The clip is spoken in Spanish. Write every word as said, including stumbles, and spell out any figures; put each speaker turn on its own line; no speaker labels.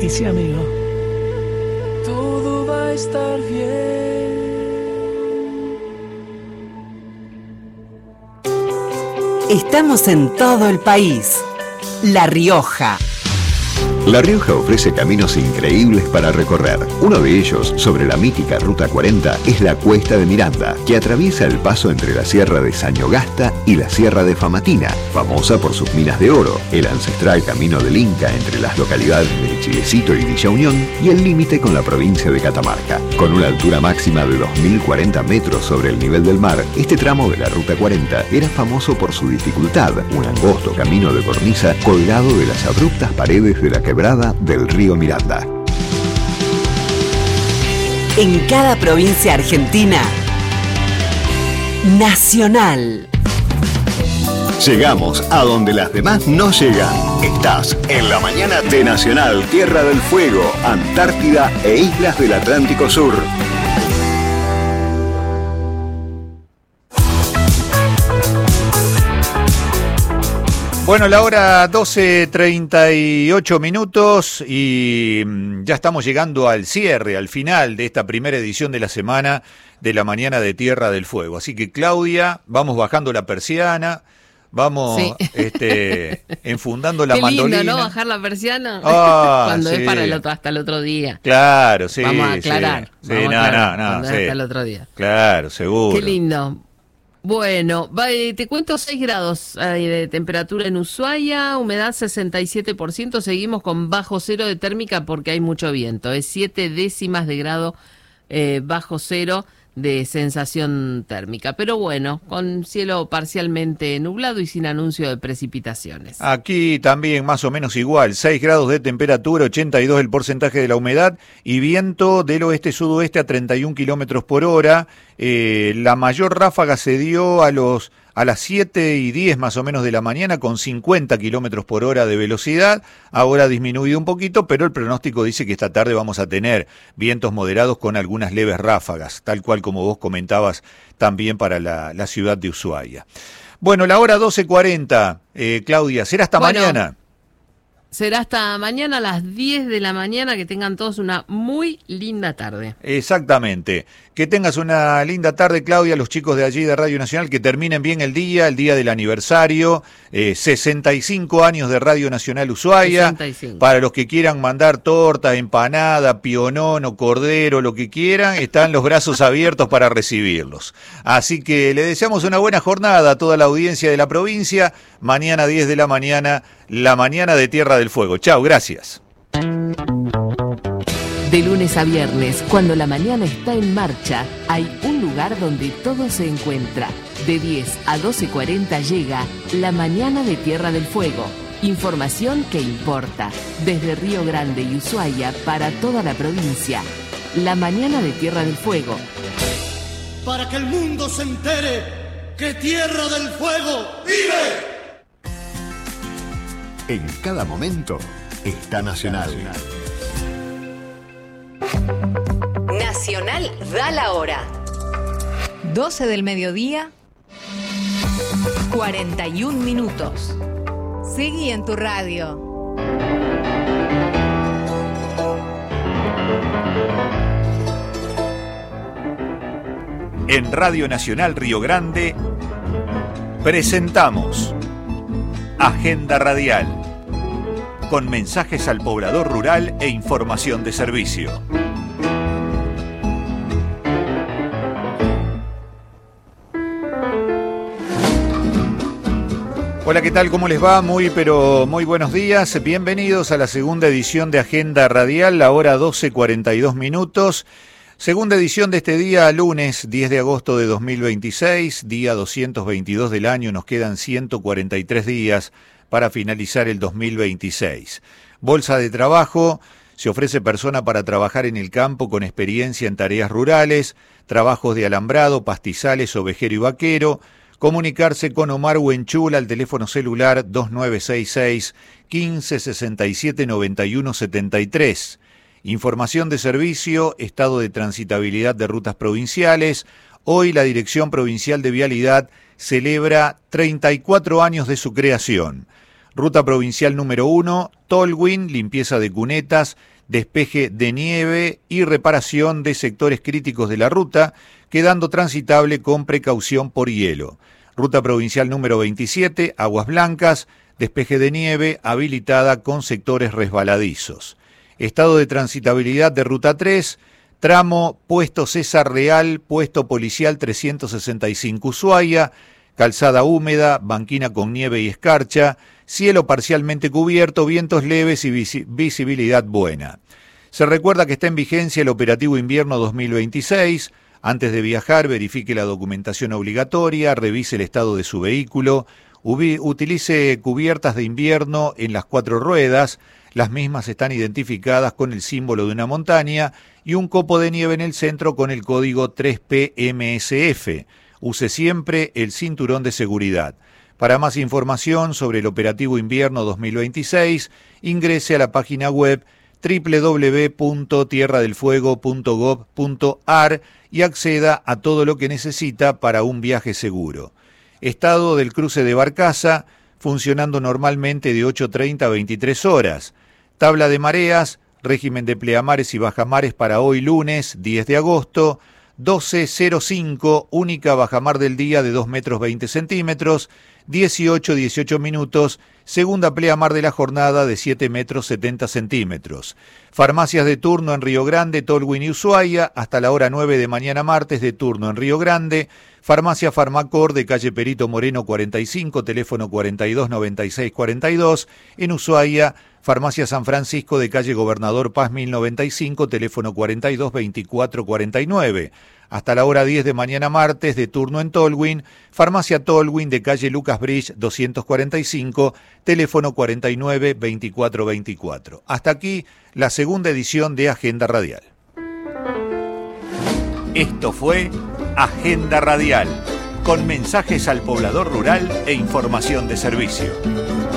sí, amigo.
Todo va a estar bien.
Estamos en todo el país. La Rioja.
La Rioja ofrece caminos increíbles para recorrer. Uno de ellos, sobre la mítica Ruta cuarenta, es la Cuesta de Miranda, que atraviesa el paso entre la Sierra de Sañogasta y la Sierra de Famatina, famosa por sus minas de oro, el ancestral Camino del Inca entre las localidades de Chilecito y Villa Unión y el límite con la provincia de Catamarca. Con una altura máxima de dos mil cuarenta metros sobre el nivel del mar, este tramo de la Ruta cuarenta era famoso por su dificultad, un angosto camino de cornisa colgado de las abruptas paredes de la quebrada del río Miranda.
En cada provincia argentina, Nacional.
Llegamos a donde las demás no llegan. Estás en la mañana de Nacional, Tierra del Fuego, Antártida e Islas del Atlántico Sur.
Bueno, la hora doce treinta y ocho minutos y ya estamos llegando al cierre, al final de esta primera edición de la semana de la mañana de Tierra del Fuego. Así que, Claudia, vamos bajando la persiana, vamos sí. este, enfundando la
Qué
mandolina.
Lindo, ¿no? Bajar la persiana
ah,
cuando
sí.
es para el otro, hasta el otro día.
Claro, sí.
Vamos a aclarar.
Sí,
vamos
sí
a
no,
aclarar,
no, no.
cuando
Sí.
es hasta el otro día.
Claro, seguro.
Qué lindo. Bueno, va, eh, te cuento seis grados eh, de temperatura en Ushuaia, humedad sesenta y siete por ciento, seguimos con bajo cero de térmica porque hay mucho viento, es siete décimas de grado eh, bajo cero de sensación térmica, pero bueno, con cielo parcialmente nublado y sin anuncio de precipitaciones.
Aquí también más o menos igual, seis grados de temperatura, ochenta y dos el porcentaje de la humedad y viento del oeste-sudoeste a treinta y un kilómetros por hora. Eh, la mayor ráfaga se dio a los a las siete y diez más o menos de la mañana con cincuenta kilómetros por hora de velocidad, ahora ha disminuido un poquito, pero el pronóstico dice que esta tarde vamos a tener vientos moderados con algunas leves ráfagas, tal cual como vos comentabas también para la, la ciudad de Ushuaia. Bueno, la hora doce cuarenta, eh, Claudia, ¿será hasta
bueno,
mañana?
Será hasta mañana a las diez de la mañana, que tengan todos una muy linda tarde.
Exactamente. Que tengas una linda tarde, Claudia, los chicos de allí de Radio Nacional, que terminen bien el día, el día del aniversario, eh, sesenta y cinco años de Radio Nacional Ushuaia.
sesenta y cinco. Para
los que quieran mandar torta, empanada, pionón o cordero, lo que quieran, están los brazos abiertos para recibirlos. Así que le deseamos una buena jornada a toda la audiencia de la provincia. Mañana diez de la mañana, la mañana de Tierra del Fuego. Chao, gracias.
De lunes a viernes, cuando la mañana está en marcha, hay un lugar donde todo se encuentra. De diez a doce cuarenta llega la mañana de Tierra del Fuego. Información que importa. Desde Río Grande y Ushuaia para toda la provincia. La mañana de Tierra del Fuego.
Para que el mundo se entere que Tierra del Fuego vive.
En cada momento está Nacional.
Nacional da la hora.
doce del mediodía, cuarenta y un minutos. Seguí en tu radio.
En Radio Nacional Río Grande presentamos Agenda Radial, con mensajes al poblador rural e información de servicio. Hola, ¿qué tal? ¿Cómo les va? Muy, pero muy buenos días. Bienvenidos a la segunda edición de Agenda Radial, la hora doce cuarenta y dos minutos. Segunda edición de este día, lunes diez de agosto de dos mil veintiséis, día doscientos veintidós del año. Nos quedan ciento cuarenta y tres días para finalizar el dos mil veintiséis. Bolsa de trabajo. Se ofrece persona para trabajar en el campo con experiencia en tareas rurales, trabajos de alambrado, pastizales, ovejero y vaquero. Comunicarse con Omar Huenchul al teléfono celular dos nueve seis seis, quince sesenta y siete noventa y uno setenta y tres. Información de servicio, estado de transitabilidad de rutas provinciales. Hoy la Dirección Provincial de Vialidad celebra treinta y cuatro años de su creación. Ruta provincial número uno, Tolwyn, limpieza de cunetas, despeje de nieve y reparación de sectores críticos de la ruta, quedando transitable con precaución por hielo. Ruta provincial número veintisiete, Aguas Blancas, despeje de nieve, habilitada con sectores resbaladizos. Estado de transitabilidad de Ruta tres, tramo Puesto César Real, Puesto Policial trescientos sesenta y cinco Ushuaia, calzada húmeda, banquina con nieve y escarcha, cielo parcialmente cubierto, vientos leves y vis- visibilidad buena. Se recuerda que está en vigencia el operativo invierno dos mil veintiséis. Antes de viajar, verifique la documentación obligatoria, revise el estado de su vehículo, ubi- utilice cubiertas de invierno en las cuatro ruedas. Las mismas están identificadas con el símbolo de una montaña y un copo de nieve en el centro con el código tres P M S F. Use siempre el cinturón de seguridad. Para más información sobre el operativo invierno dos mil veintiséis, ingrese a la página web doble u doble u doble u punto tierra del fuego punto gob punto ar y acceda a todo lo que necesita para un viaje seguro. Estado del cruce de Barcaza, funcionando normalmente de ocho treinta a veintitrés horas. Tabla de mareas, régimen de pleamares y bajamares para hoy lunes diez de agosto, doce cero cinco, única bajamar del día de dos metros veinte centímetros, dieciocho dieciocho minutos, segunda pleamar de la jornada de siete metros setenta centímetros. Farmacias de turno en Río Grande, Tolwyn y Ushuaia, hasta la hora nueve de mañana martes de turno en Río Grande. Farmacia Farmacor de calle Perito Moreno cuarenta y cinco, teléfono cuarenta y dos noventa y seis cuarenta y dos. En Ushuaia, Farmacia San Francisco de calle Gobernador Paz mil noventa y cinco, teléfono cuarenta y dos veinticuatro cuarenta y nueve. Hasta la hora diez de mañana martes de turno en Tolwyn, Farmacia Tolwyn de calle Lucas Bridge doscientos cuarenta y cinco, teléfono cuarenta y nueve veinticuatro veinticuatro. Hasta aquí la segunda edición de Agenda Radial. Esto fue Agenda Radial, con mensajes al poblador rural e información de servicio.